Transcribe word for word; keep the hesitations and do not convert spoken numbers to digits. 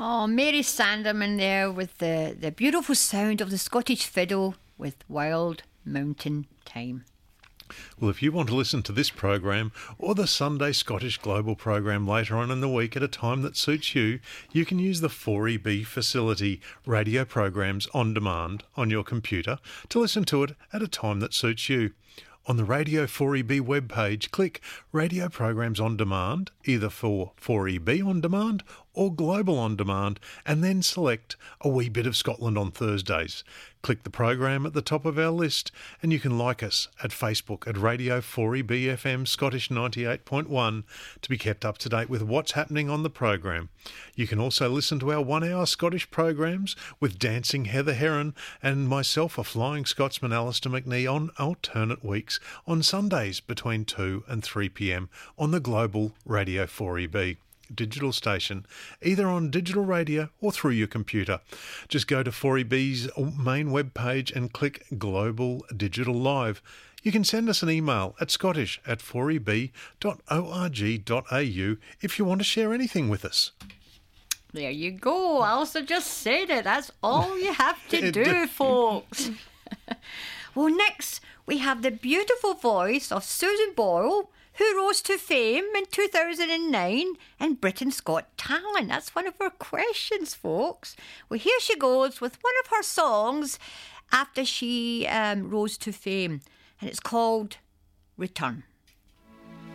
Oh, Mary Sanderman there with the, the beautiful sound of the Scottish fiddle with Wild Mountain Thyme. Well, if you want to listen to this program or the Sunday Scottish Global program later on in the week at a time that suits you, you can use the four E B facility, radio programs on demand, on your computer to listen to it at a time that suits you. On the Radio four E B webpage, click Radio Programs on Demand, either for four E B on Demand or Global on Demand, and then select A Wee Bit of Scotland on Thursdays. Click the program at the top of our list, and you can like us at Facebook at Radio four E B F M Scottish ninety-eight point one to be kept up to date with what's happening on the program. You can also listen to our one-hour Scottish programs with Dancing Heather Heron and myself, a Flying Scotsman, Alistair McNee, on alternate weeks on Sundays between two and three p m on the Global Radio four E B digital station, either on digital radio or through your computer. Just go to four E B's main webpage and click Global Digital Live. You can send us an email at scottish at four e b dot org dot a u if you want to share anything with us. There you go. Alistair just said it. That's all you have to do, folks. Well, next we have the beautiful voice of Susan Boyle, who rose to fame in two thousand nine in Britain's Got Talent. That's one of her questions, folks. Well, here she goes with one of her songs after she um, rose to fame, and it's called Return.